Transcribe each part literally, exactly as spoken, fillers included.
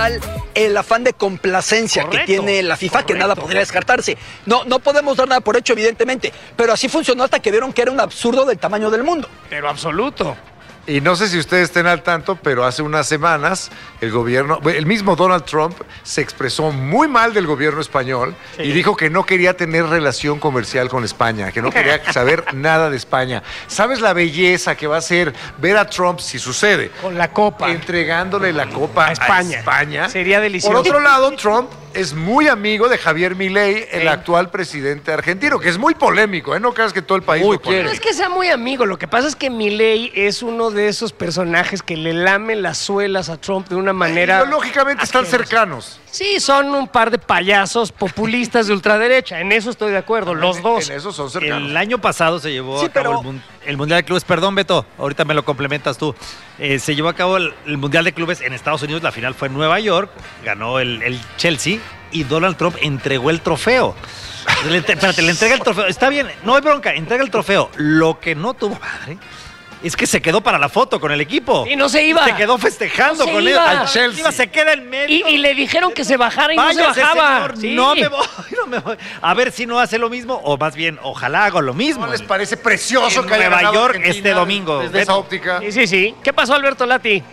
el afán de complacencia correcto, que tiene la FIFA, correcto, que nada podría descartarse. No, no podemos dar nada por hecho, evidentemente, pero así funcionó hasta que vieron que era un absurdo del tamaño del mundo. Pero absoluto. Y no sé si ustedes estén al tanto, pero hace unas semanas el gobierno, el mismo Donald Trump se expresó muy mal del gobierno español sí. y dijo que no quería tener relación comercial con España, que no quería saber nada de España. ¿Sabes la belleza que va a ser ver a Trump, si sucede, con la copa, entregándole la copa a España? A España? Sería delicioso. Por otro lado, Trump es muy amigo de Javier Milei, el sí. actual presidente argentino, que es muy polémico, ¿eh? No creas que todo el país Uy, lo quiere. No es que sea muy amigo, lo que pasa es que Milei es uno de esos personajes que le lamen las suelas a Trump de una manera... Ideológicamente están cercanos. Sí, son un par de payasos populistas de ultraderecha, en eso estoy de acuerdo, los en, dos. En eso son cercanos. El año pasado se llevó sí, a cabo pero... el, el Mundial de Clubes, perdón Beto, ahorita me lo complementas tú, eh, se llevó a cabo el, el Mundial de Clubes en Estados Unidos, la final fue en Nueva York, ganó el, el Chelsea y Donald Trump entregó el trofeo. Le, espérate, le entrega el trofeo, está bien, no hay bronca, entrega el trofeo, lo que no tuvo madre es que se quedó para la foto con el equipo. Y no se iba. Se quedó festejando no con él al Chelsea. Iba, se queda en medio. Y, y le dijeron que se bajara y Váyase, no se bajaba. Señor, sí. No me voy, no me voy. A ver si no hace lo mismo, o más bien, ojalá haga lo mismo. ¿No les parece precioso en que haya Nueva York Argentina este domingo? Desde esa óptica. Sí, sí, sí. ¿Qué pasó, Alberto Lati?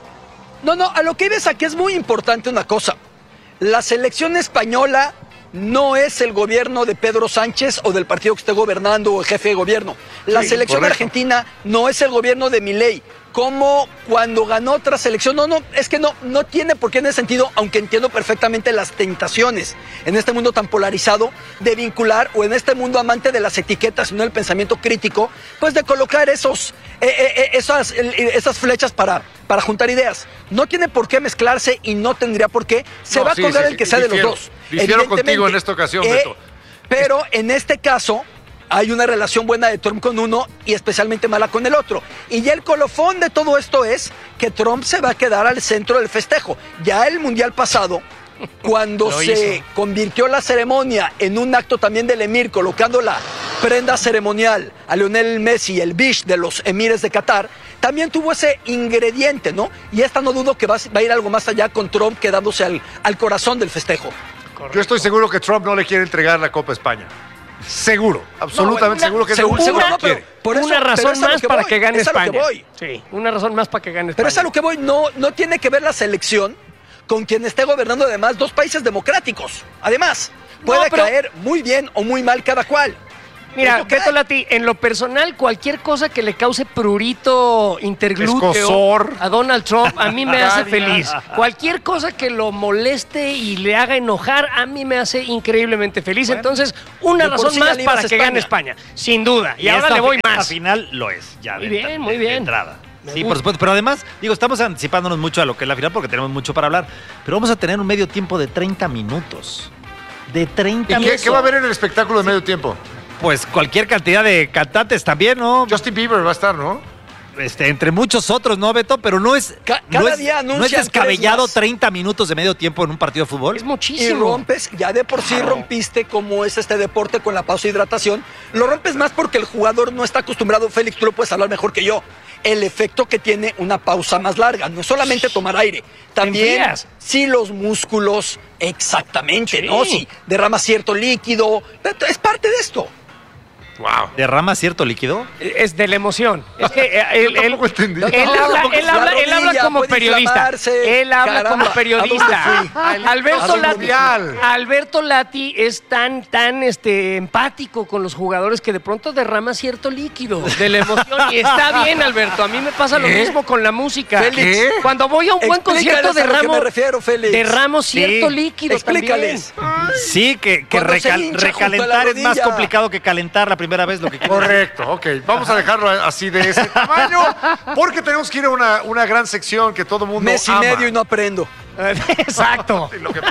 No, no, a lo que ves aquí es muy importante una cosa. La selección española no es el gobierno de Pedro Sánchez o del partido que esté gobernando o el jefe de gobierno. La sí, selección correcto. argentina no es el gobierno de Milei. Como cuando ganó otra selección, no, no, es que no, no tiene por qué en ese sentido, aunque entiendo perfectamente las tentaciones en este mundo tan polarizado de vincular, o en este mundo amante de las etiquetas y no el pensamiento crítico, pues de colocar esos, eh, eh, esas, eh, esas flechas para, para juntar ideas. No tiene por qué mezclarse y no tendría por qué, se no, va sí, a colgar sí, el que sí, sea difiero, de los dos. Difiero contigo en esta ocasión, eh, Beto. Pero en este caso hay una relación buena de Trump con uno y especialmente mala con el otro. Y ya el colofón de todo esto es que Trump se va a quedar al centro del festejo. Ya el mundial pasado, cuando se hizo. convirtió la ceremonia en un acto también del emir, colocando la prenda ceremonial a Lionel Messi, el bish de los emires de Qatar, también tuvo ese ingrediente, ¿no? Y esta no dudo que va, va a ir algo más allá con Trump quedándose al, al corazón del festejo. Correcto. Yo estoy seguro que Trump no le quiere entregar la Copa a España. Seguro, absolutamente no, seguro que seguro, seguro, seguro no, pero por eso, una razón más que para que gane es España. Que voy. Sí, una razón más para que gane España. Pero es a lo que voy, no, no tiene que ver la selección con quien esté gobernando además dos países democráticos. Además, puede no, pero... caer muy bien o muy mal cada cual. Mira, Beto Lati, en lo personal, cualquier cosa que le cause prurito interglúteo Escosor. a Donald Trump, a mí me hace feliz. Cualquier cosa que lo moleste y le haga enojar, a mí me hace increíblemente feliz. Bueno, entonces, una razón sí más para que España. gane España, sin duda. Y, y ahora le voy más. Al final lo es, ya. Muy de, bien, de, muy bien. De entrada. Sí, por supuesto, pero además, digo, estamos anticipándonos mucho a lo que es la final porque tenemos mucho para hablar, pero vamos a tener un medio tiempo de treinta minutos. De treinta ¿Y minutos. qué, qué va a haber en el espectáculo de medio tiempo? Pues cualquier cantidad de cantantes también, ¿no? Justin Bieber va a estar, ¿no? Este, entre muchos otros, ¿no, Beto? Pero no es, Ca no cada es, día no es descabellado treinta minutos de medio tiempo en un partido de fútbol. Es muchísimo. Y rompes, ya de por sí rompiste como es este deporte con la pausa de hidratación. Lo rompes más porque el jugador no está acostumbrado. Félix, tú lo puedes hablar mejor que yo. El efecto que tiene una pausa más larga. No es solamente tomar aire, también si los músculos, exactamente, sí. ¿no? Si derrama cierto líquido, es parte de esto. Wow. ¿Derrama cierto líquido? Es de la emoción. Es que él, él, él, él, él habla, él habla, él habla como periodista. Él habla Caramba, como periodista. Alberto Lati, Alberto Lati es tan, tan este, empático con los jugadores que de pronto derrama cierto líquido de la emoción. Y está bien, Alberto. A mí me pasa ¿Qué? lo mismo con la música. Félix, ¿Qué? Cuando voy a un buen concierto derramo, me refiero, Félix. derramo cierto sí. líquido. Explícales. También. Sí, que, que recal, recalentar es más complicado que calentar la primera vez lo que quieres. Correcto, ok. Vamos a dejarlo así de ese tamaño porque tenemos que ir a una, una gran sección que todo el mundo Mes y ama. medio y no aprendo. Exacto.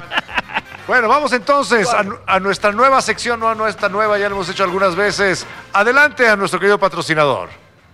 Bueno, vamos entonces a, a nuestra nueva sección, no a nuestra nueva, ya lo hemos hecho algunas veces. Adelante a nuestro querido patrocinador.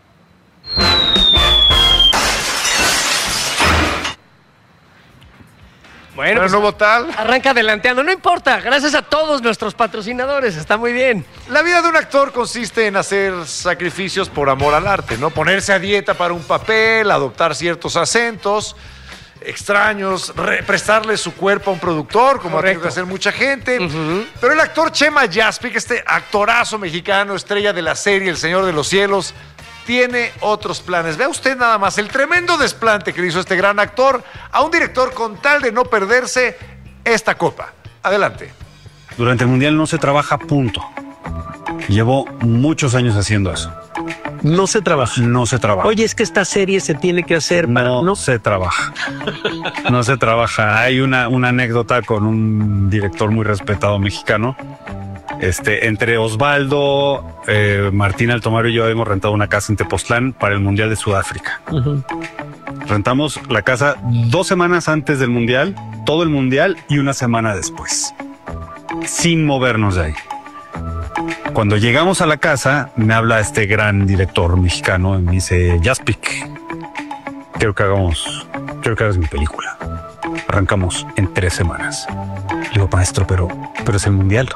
Bueno, pues, nuevo tal. Arranca adelanteando, no importa, gracias a todos nuestros patrocinadores, está muy bien. La vida de un actor consiste en hacer sacrificios por amor al arte, ¿no? Ponerse a dieta para un papel, adoptar ciertos acentos. extraños, re- prestarle su cuerpo a un productor, como ha tenido que hacer mucha gente. Uh-huh. Pero el actor Chema Jaspic, este actorazo mexicano, estrella de la serie El Señor de los Cielos, tiene otros planes. Vea usted nada más el tremendo desplante que le hizo este gran actor a un director con tal de no perderse esta copa. Adelante. Durante el Mundial no se trabaja, punto. Llevo muchos años haciendo eso. No se trabaja. No se trabaja. Oye, es que esta serie se tiene que hacer para... No, no se trabaja. No se trabaja. Hay una, una anécdota con un director muy respetado mexicano. Este, entre Osvaldo, eh, Martín Altomaro y yo hemos rentado una casa en Tepoztlán para el Mundial de Sudáfrica. Uh-huh. Rentamos la casa dos semanas antes del Mundial, todo el Mundial y una semana después, sin movernos de ahí. Cuando llegamos a la casa, me habla este gran director mexicano y me dice, Jaspic, quiero que hagamos, quiero que hagas mi película. Arrancamos en tres semanas. Le digo, maestro, pero, pero es el Mundial.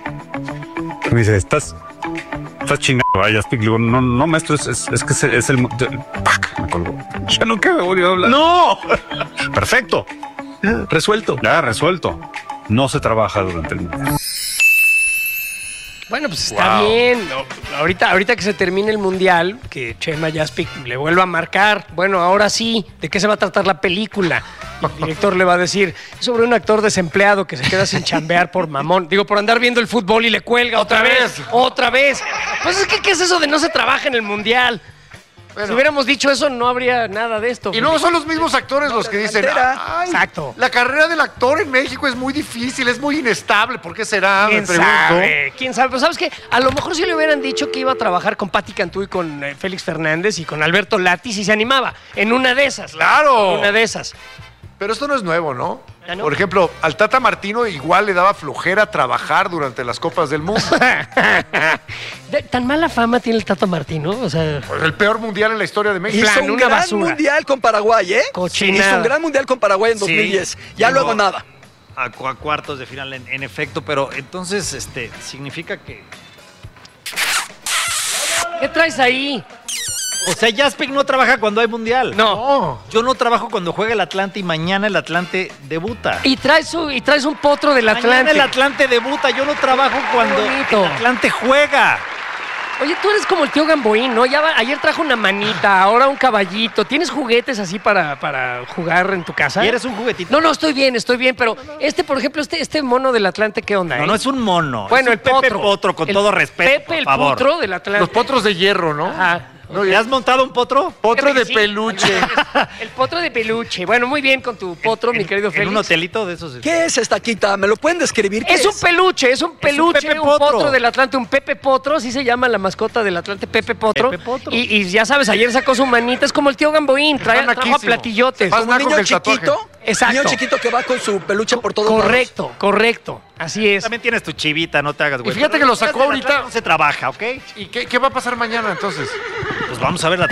Me dice, ¿estás, estás chingado? Jaspic, le digo, no, no, maestro, es, es, es que es, es el... ¡Pac! Me colgó. Ya nunca me volvió a hablar. ¡No! Perfecto. Ya, resuelto. Ya, resuelto. No se trabaja durante el Mundial. Bueno, pues está wow. bien. Ahorita, ahorita que se termine el Mundial, que Chema Jaspic le vuelva a marcar, bueno, ahora sí, ¿de qué se va a tratar la película? Y el director le va a decir, es sobre un actor desempleado que se queda sin chambear por mamón. Digo, por andar viendo el fútbol y le cuelga otra, otra vez, vez, otra vez. Pues es que, ¿qué es eso de no se trabaja en el Mundial? Bueno, si hubiéramos dicho eso, no habría nada de esto. Y luego son los mismos actores los que dicen, ay, exacto. La carrera del actor en México es muy difícil, es muy inestable. ¿Por qué será? ¿Quién Me pregunto. sabe? ¿Quién sabe? Pues, ¿sabes qué? A lo mejor si le hubieran dicho que iba a trabajar con Pati Cantú y con eh, Félix Fernández y con Alberto Lati, si se animaba. En una de esas. ¡Claro! En una de esas. Pero esto no es nuevo, ¿no? ¿Ah, no? Por ejemplo, al Tata Martino igual le daba flojera trabajar durante las Copas del Mundo. de, tan mala fama tiene el Tata Martino, o sea... Pues el peor mundial en la historia de México. Hizo Plan, un una gran basura. mundial con Paraguay, ¿eh? Cochinada. Hizo un gran mundial con Paraguay en dos mil diez. Sí, ya luego nada. A, a cuartos de final, en, en efecto, pero entonces, este, significa que... ¿Qué traes ahí? O sea, Jaspic no trabaja cuando hay mundial. No. Yo no trabajo cuando juega el Atlante y mañana el Atlante debuta. Y traes, un, y traes un potro del mañana Atlante. el Atlante debuta. Yo no trabajo cuando bonito. el Atlante juega. Oye, tú eres como el tío Gamboín, ¿no? Ya va, ayer trajo una manita, ahora un caballito. ¿Tienes juguetes así para, para jugar en tu casa? ¿Y eres un juguetito? No, no, estoy bien, estoy bien, pero este, por ejemplo, este, este mono del Atlante, ¿qué onda? No, eh? no es un mono. Bueno, es un el potro. Pepe Potro, con el todo respeto, Pepe, por el favor. potro del Atlante. Los potros de hierro, ¿no? Ajá. No, ¿Le has montado un potro? Potro de Sí. peluche. El potro de peluche. Bueno, muy bien con tu potro, en, mi querido en Félix. un hotelito de esos. ¿Qué es esta quita? ¿Me lo pueden describir? ¿Qué Es un peluche, es un peluche, Pepe un, Potro. potro del Atlante, un Pepe Potro, así se llama la mascota del Atlante, Pepe Potro. Pepe Potro. Y, y ya sabes, ayer sacó su manita, es como el tío Gamboín, trae, Está trajo a naquísimo. platillotes. Más Como un naco niño que el tatuaje. chiquito. Exacto. Niño chiquito que va con su peluche por todos Correcto, lados. correcto, así es. También tienes tu chivita, no te hagas güey. Y fíjate que lo sacó ahorita. No se trabaja, ¿ok? ¿Y qué, qué va a pasar mañana entonces? Pues vamos a ver la